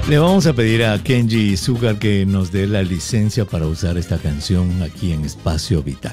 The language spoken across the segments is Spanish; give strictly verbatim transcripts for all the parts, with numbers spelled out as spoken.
Le vamos a pedir a Kenji Zucker que nos dé la licencia para usar esta canción aquí en Espacio Vital.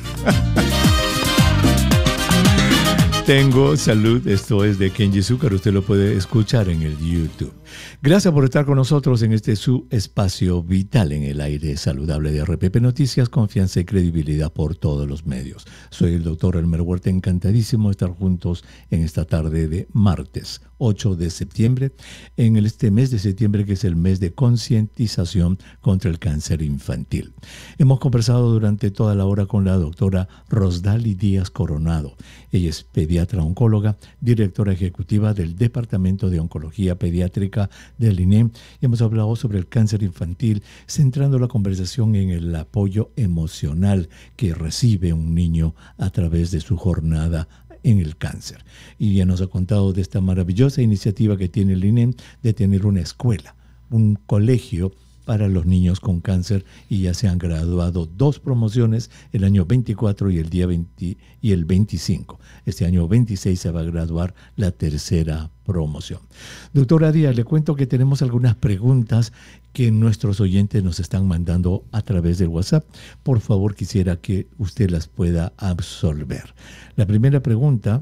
Tengo salud, esto es de Kenji Zucker, usted lo puede escuchar en el YouTube. Gracias por estar con nosotros en este su Espacio Vital en el aire saludable de R P P Noticias, confianza y credibilidad por todos los medios. Soy el doctor Elmer Huerta, encantadísimo de estar juntos en esta tarde de martes ocho de septiembre, en este mes de septiembre que es el mes de concientización contra el cáncer infantil. Hemos conversado durante toda la hora con la doctora Rosdali Díaz Coronado. Ella es pediatra oncóloga, directora ejecutiva del Departamento de Oncología Pediátrica del I N E M, y hemos hablado sobre el cáncer infantil, centrando la conversación en el apoyo emocional que recibe un niño a través de su jornada en el cáncer. Y ya nos ha contado de esta maravillosa iniciativa que tiene el I N E M de tener una escuela, un colegio para los niños con cáncer, y ya se han graduado dos promociones, el año veinticuatro y el día veinte y el veinticinco. Este año veintiséis se va a graduar la tercera promoción. Doctora Díaz, le cuento que tenemos algunas preguntas que nuestros oyentes nos están mandando a través del WhatsApp. Por favor, quisiera que usted las pueda absolver. La primera pregunta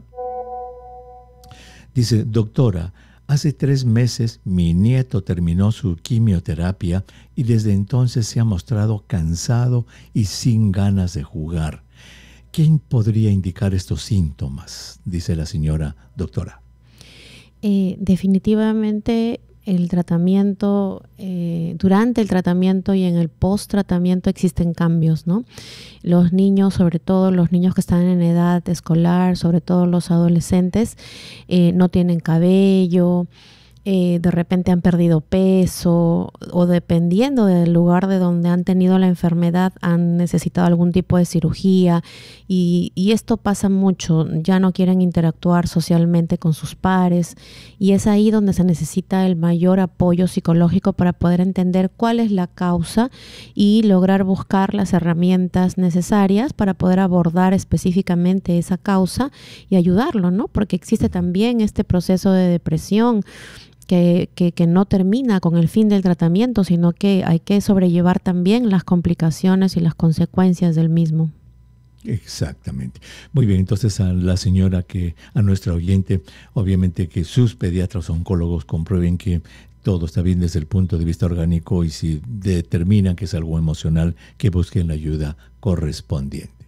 dice: doctora, hace tres meses mi nieto terminó su quimioterapia y desde entonces se ha mostrado cansado y sin ganas de jugar. ¿Quién podría indicar estos síntomas?, dice la señora doctora. Eh, definitivamente el tratamiento, eh, durante el tratamiento y en el post-tratamiento existen cambios, ¿no? Los niños, sobre todo los niños que están en edad escolar, sobre todo los adolescentes, eh, no tienen cabello, eh, de repente han perdido peso, o dependiendo del lugar de donde han tenido la enfermedad, han necesitado algún tipo de cirugía, y, y esto pasa mucho. Ya no quieren interactuar socialmente con sus pares, y es ahí donde se necesita el mayor apoyo psicológico para poder entender cuál es la causa y lograr buscar las herramientas necesarias para poder abordar específicamente esa causa y ayudarlo, ¿no? Porque existe también este proceso de depresión Que, que, que no termina con el fin del tratamiento, sino que hay que sobrellevar también las complicaciones y las consecuencias del mismo. Exactamente. Muy bien, entonces a la señora, que a nuestra oyente, obviamente que sus pediatras oncólogos comprueben que todo está bien desde el punto de vista orgánico, y si determinan que es algo emocional, que busquen la ayuda correspondiente.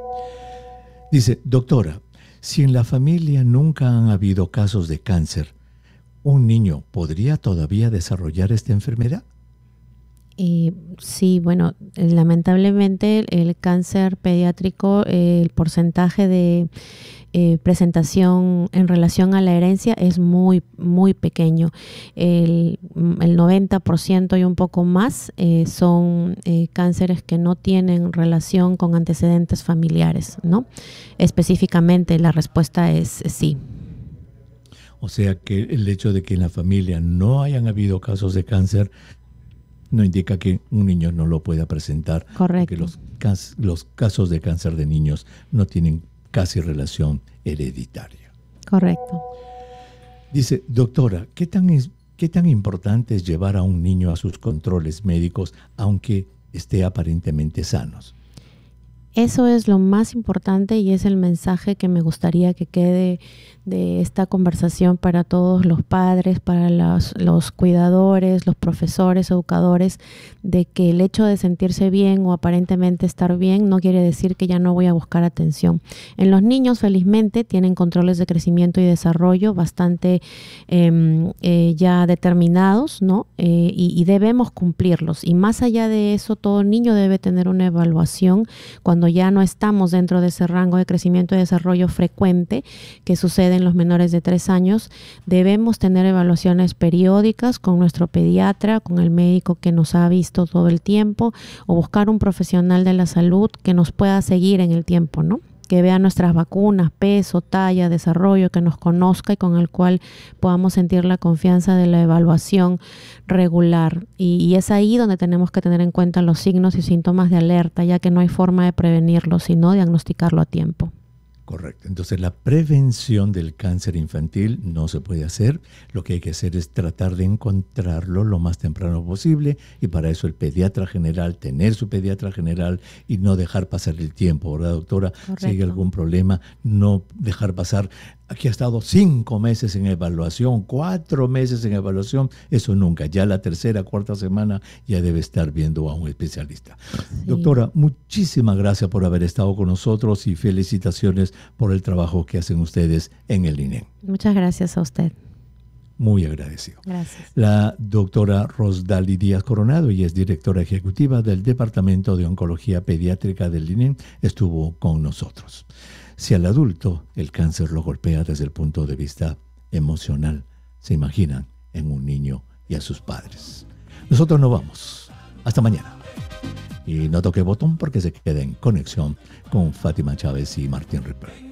Dice: doctora, si en la familia nunca han habido casos de cáncer, ¿un niño podría todavía desarrollar esta enfermedad? Eh, sí, bueno, lamentablemente el cáncer pediátrico, eh, el porcentaje de eh, presentación en relación a la herencia es muy, muy pequeño. El, el noventa por ciento y un poco más eh, son eh, cánceres que no tienen relación con antecedentes familiares, ¿no? Específicamente la respuesta es sí. O sea que el hecho de que en la familia no hayan habido casos de cáncer no indica que un niño no lo pueda presentar. Correcto. Porque los, cas- los casos de cáncer de niños no tienen casi relación hereditaria. Correcto. Dice: doctora, ¿qué tan, qué tan importante es llevar a un niño a sus controles médicos aunque esté aparentemente sanos? Eso es lo más importante y es el mensaje que me gustaría que quede de esta conversación para todos los padres, para los, los cuidadores, los profesores, educadores, de que el hecho de sentirse bien o aparentemente estar bien no quiere decir que ya no voy a buscar atención. En los niños, felizmente, tienen controles de crecimiento y desarrollo bastante eh, eh, ya determinados, ¿no? Eh, y, y debemos cumplirlos. Y más allá de eso, todo niño debe tener una evaluación cuando ya no estamos dentro de ese rango de crecimiento y desarrollo frecuente que sucede en los menores de tres años. Debemos tener evaluaciones periódicas con nuestro pediatra, con el médico que nos ha visto todo el tiempo, o buscar un profesional de la salud que nos pueda seguir en el tiempo, ¿no? Que vea nuestras vacunas, peso, talla, desarrollo, que nos conozca y con el cual podamos sentir la confianza de la evaluación regular. Y, y es ahí donde tenemos que tener en cuenta los signos y síntomas de alerta, ya que no hay forma de prevenirlo, sino diagnosticarlo a tiempo. Correcto. Entonces, la prevención del cáncer infantil no se puede hacer. Lo que hay que hacer es tratar de encontrarlo lo más temprano posible, y para eso el pediatra general, tener su pediatra general y no dejar pasar el tiempo, ¿verdad, doctora? Correcto. Si hay algún problema, no dejar pasar. Aquí ha estado cinco meses en evaluación, cuatro meses en evaluación, eso nunca. Ya la tercera, cuarta semana ya debe estar viendo a un especialista. Sí. Doctora, muchísimas gracias por haber estado con nosotros y felicitaciones por el trabajo que hacen ustedes en el I N E M. Muchas gracias a usted. Muy agradecido. Gracias. La doctora Rosdali Díaz Coronado, y es directora ejecutiva del Departamento de Oncología Pediátrica del I N E M, estuvo con nosotros. Si al adulto el cáncer lo golpea desde el punto de vista emocional, se imaginan en un niño y a sus padres. Nosotros nos vamos. Hasta mañana. Y no toque botón porque se queda en conexión con Fátima Chávez y Martín Ripper.